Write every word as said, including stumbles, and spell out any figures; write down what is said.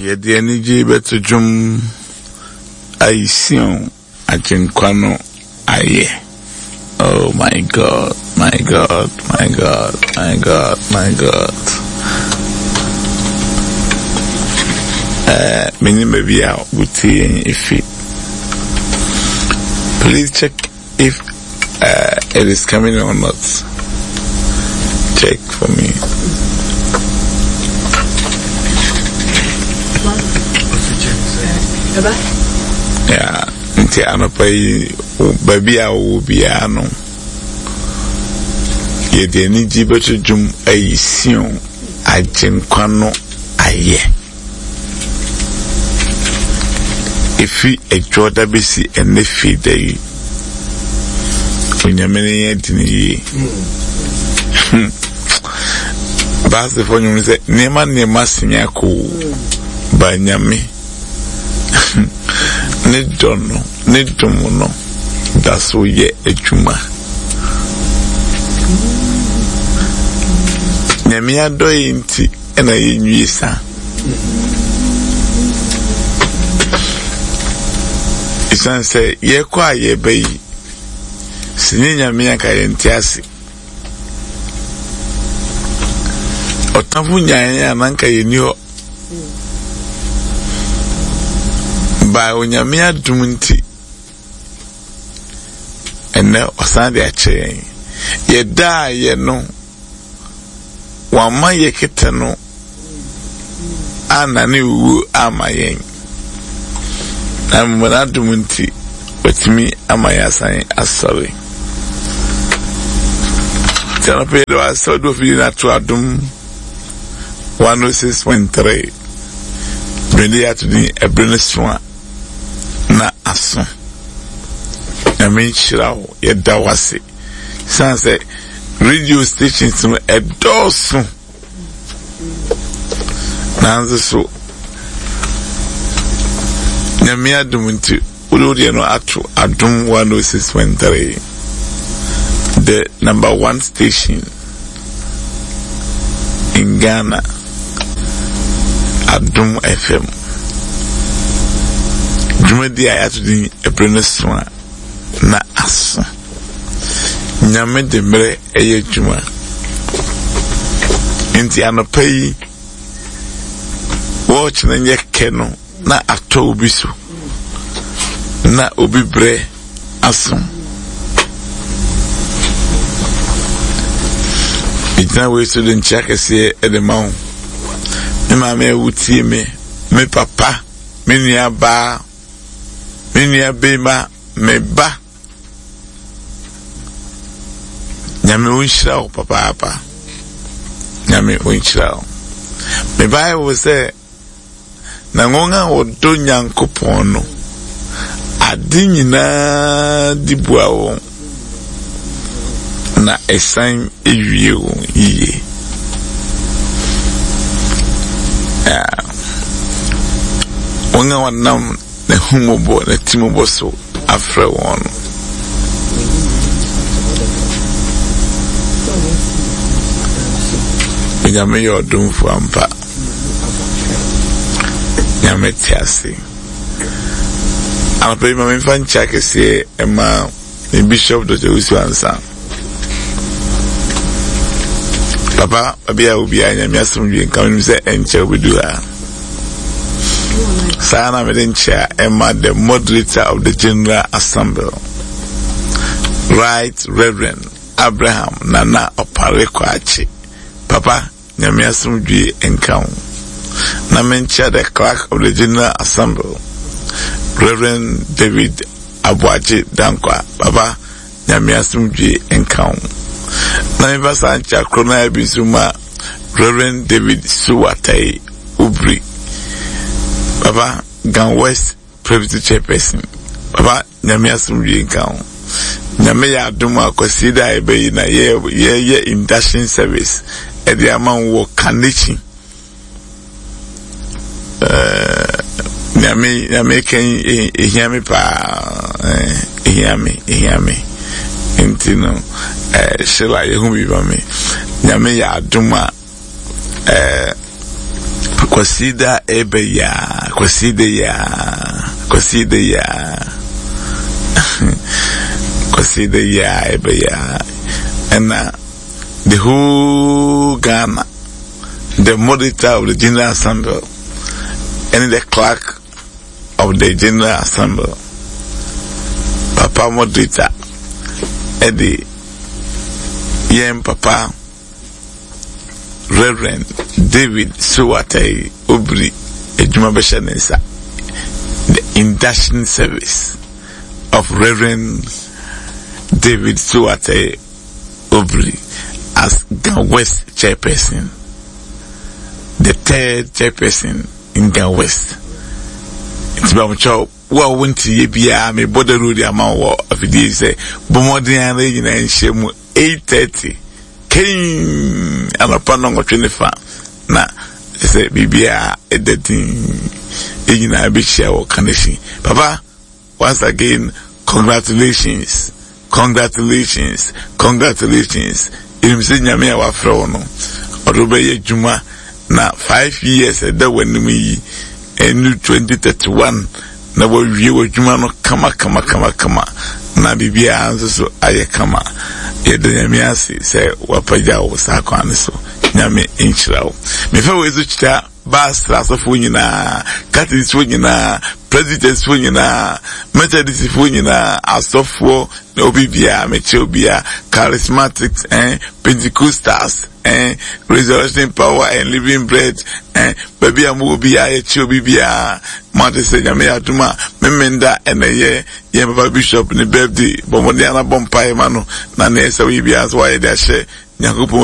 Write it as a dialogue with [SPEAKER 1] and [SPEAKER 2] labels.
[SPEAKER 1] yɛde anigye beto dwom ayision agyenkwano aye. Oh my God, my God, my God, my God, my God. Uh, many maybe out buti if it. Please check if uh, it is coming or not. Check for me. Yeah, nti anopai baby a wo bia no. Ye de ni jibeto dwum ayision agyenkwano aye. Ifi ejoda besi enefi dai. Onyamene yedini yi. Basi fo nyum se nema nema sinya ko ba nyame. Ne dono ne domo daso ye ejuma. Nyame adoyi nti ena ye nwisa. Isan se ye kwa ye bayi sinye nyame aka ye ntiase otafu nyaye ananka ye ni ho ba onyame adum nti ene osan de ache ye da ye no wama ye kete no anane wu amayen I'm not doing tea with me and my assign as sorry. Tell a pedo I saw do feeling at Adum one oh six point three. Really had to be a brilliant one. Na aso. I mean, Shirao, yet that was it. Sans a radio station to a dozen. Nan's so. Nyame adum nti ulodi no atu Adum one oh six point three, the number one station in Ghana, Adum F M. Jumedi ayatu di ebreneswa na aso. Nyame de mere eye juma. Inti anopai watch na nye keno na ato obisu na obibre asom ita we so den chakese edemau me mama wutie me me papa me nia ba me nia bema me ba nyame unshira o papa apa nyame unshira me ba wo se na ngonga odo nyankopon no ade nyina dibua wo na esan ewie wo iye ah wonga wanam na humobo na timobo so afre won nyame yo dum fu ampa nyame tiasi anapɛ ma memfa nkyɛ kɛseɛ ɛma ne bishop Doctor Usu Ansa papa abia obia nyame asomdwe nka menim sɛ ɛnkyɛ obedu ha saa na mede nkyɛ ɛma the moderator of the General Assembly, Right Reverend Abraham Nana Opareko Achi. Papa nyame asomdwe nka wo na mencha the clerk of the General Assembly, Reverend David Abuaji Dankwa. Baba nyame asomdwe nka wo na meba sancha krona ebizuma Reverend David Suwatai Ubri. Baba Gan West Presbyterian Chairperson. Baba nyame asomdwe nka wo nyame ya adom akwasida ebe na ye ye ye induction service e dey amount wo Kanichi. Uh, nyame nyame kan ehia pa ehia me ehia me intino eh shela ye hu bi ba me nyame ya adom a eh Kwasida Ebeya, Kwasida ya, Kwasida ya, Kwasida ya Ebeya, and uh, the whole Ghana, the monitor of the General Assembly, and the clerk of the General Assembly, Papa Moderator, Eddie, Yem Papa, Reverend David Suwate Obri Ejuma Beshanesa, the induction service of Reverend David Suwate Obri as Gan West chairperson, the third chairperson in Gan West. It's about chow. Well, when to ye be a me border road amount of it say, Bomodian Lady and Shemu eight thirty. King and upon on twenty-five. Na say Bibia editing in a big share or condition. Papa, once again, congratulations, congratulations, congratulations. In Sinyamia wa Frono, or Obey Juma, na five years a day when we new twenty thirty-one. Na wo wie Juma no kama kama kama kama. Na Bibia anzo aye kama. Yede nyame ase se wapaja wo sakwane so nyame enchira wo me fa wezu chita basra so fo nyina catholics fo nyina presidents fo nyina methodists fo nyina asofo na obibia meche obia charismatics eh pentecostals eh resurrection power and living bread eh baby amu obia ye che obibia mate se nyame atuma memenda eneye ye baba bishop ni birthday bomode ana bompai mano na na esa wi bia so wa ye da she nyakopo